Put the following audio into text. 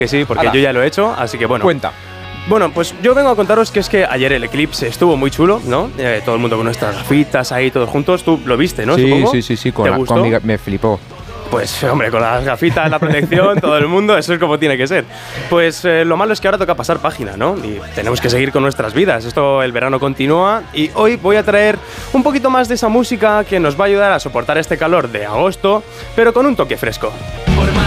Que sí, porque Hala. yo ya lo he hecho, así que bueno. Cuenta. Bueno, pues yo vengo a contaros que es que ayer el eclipse estuvo muy chulo, ¿no? Todo el mundo con nuestras gafitas ahí, todos juntos. Tú lo viste, ¿no? Sí, Supongo. sí, ¿Te gustó? me flipó. Pues hombre, con las gafitas, la protección, todo el mundo, eso es como tiene que ser. Pues lo malo es que ahora toca pasar página, ¿no? Y tenemos que seguir con nuestras vidas. Esto, el verano continúa y hoy voy a traer un poquito más de esa música que nos va a ayudar a soportar este calor de agosto, pero con un toque fresco.